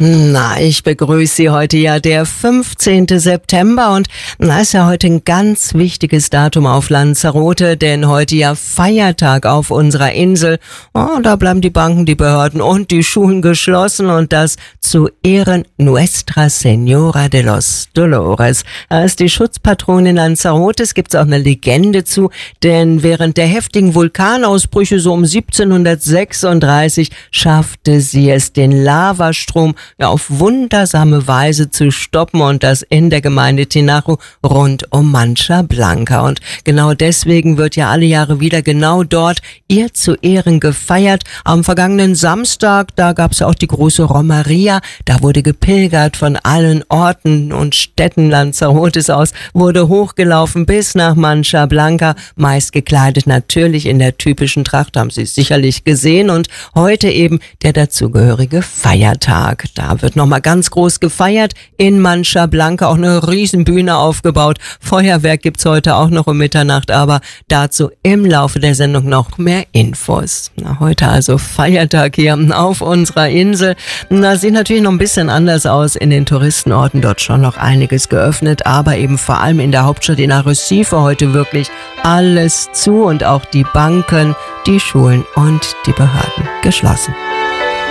Na, ich begrüße Sie heute ja der 15. September und ist ja heute ein ganz wichtiges Datum auf Lanzarote, denn heute ja Feiertag auf unserer Insel. Oh, da bleiben die Banken, die Behörden und die Schulen geschlossen und das zu Ehren Nuestra Señora de los Dolores. Als die Schutzpatronin Lanzarotes gibt's auch eine Legende zu, denn während der heftigen Vulkanausbrüche so um 1736 schaffte sie es, den Lavastrom auf wundersame Weise zu stoppen und das in der Gemeinde Tinajo rund um Mancha Blanca. Und genau deswegen wird ja alle Jahre wieder genau dort ihr zu Ehren gefeiert. Am vergangenen Samstag, da gab es auch die große Romeria, da wurde gepilgert von allen Orten und Städten Lanzarotes aus, wurde hochgelaufen bis nach Mancha Blanca, meist gekleidet natürlich in der typischen Tracht, haben Sie sicherlich gesehen, und heute eben der dazugehörige Feiertag. Da wird nochmal ganz groß gefeiert in Mancha Blanca, auch eine Riesenbühne aufgebaut. Feuerwerk gibt's heute auch noch um Mitternacht, aber dazu im Laufe der Sendung noch mehr Infos. Heute also Feiertag hier auf unserer Insel. Sieht natürlich noch ein bisschen anders aus. In den Touristenorten dort schon noch einiges geöffnet, aber eben vor allem in der Hauptstadt in Arrecife heute wirklich alles zu und auch die Banken, die Schulen und die Behörden geschlossen.